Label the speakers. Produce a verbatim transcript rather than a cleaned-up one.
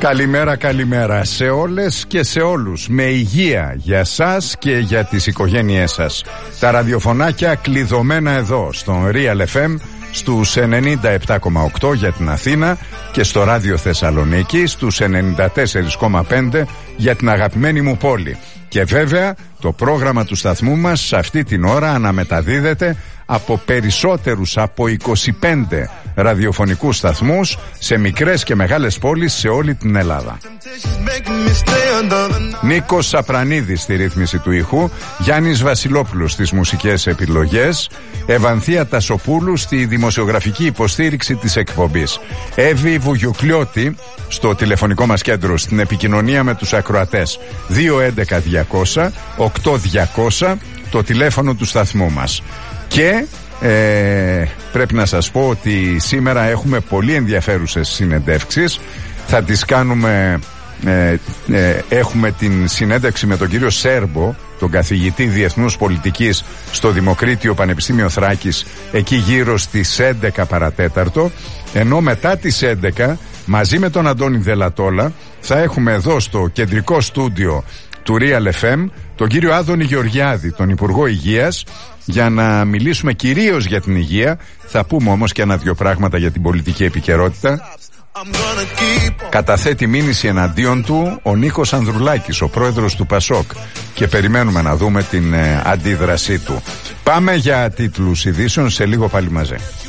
Speaker 1: Καλημέρα, καλημέρα σε όλες και σε όλους. Με υγεία για σας και για τις οικογένειές σας. Τα ραδιοφωνάκια κλειδωμένα εδώ στον Real εφ εμ στους ενενήντα επτά κόμμα οκτώ για την Αθήνα και στο Ράδιο Θεσσαλονίκη στους ενενήντα τέσσερα κόμμα πέντε για την αγαπημένη μου πόλη. Και βέβαια το πρόγραμμα του σταθμού μας σε αυτή την ώρα αναμεταδίδεται από περισσότερους από είκοσι πέντε ραδιοφωνικούς σταθμούς σε μικρές και μεγάλες πόλεις σε όλη την Ελλάδα. Νίκος Σαπρανίδης στη ρύθμιση του ήχου, Γιάννης Βασιλόπουλος στις μουσικές επιλογές, Ευανθία Τασοπούλου στη δημοσιογραφική υποστήριξη της εκπομπής, Εύη Βουγιουκλιώτη στο τηλεφωνικό μας κέντρο στην επικοινωνία με τους ακροατές, δύο έντεκα διακόσια οκτώ διακόσια το τηλέφωνο του σταθμού μας. Και ε, πρέπει να σας πω ότι σήμερα έχουμε πολύ ενδιαφέρουσες συνεντεύξεις. Θα τις κάνουμε, ε, ε, έχουμε την συνέντευξη με τον κύριο Σέρμπο, τον καθηγητή Διεθνούς Πολιτικής στο Δημοκρίτιο Πανεπιστήμιο Θράκης, εκεί γύρω στις έντεκα παρατέταρτο, ενώ μετά τις έντεκα μαζί με τον Αντώνη Δελατόλα θα έχουμε εδώ στο κεντρικό στούντιο του Real εφ εμ τον κύριο Άδωνη Γεωργιάδη, τον Υπουργό Υγείας, για να μιλήσουμε κυρίως για την υγεία. Θα πούμε όμως και ένα-δυο πράγματα για την πολιτική επικαιρότητα. Καταθέτει μήνυση εναντίον του ο Νίκος Ανδρουλάκης, ο πρόεδρος του Πασόκ, και περιμένουμε να δούμε την ε, αντίδρασή του. Πάμε για τίτλους ειδήσεων, σε λίγο πάλι μαζί.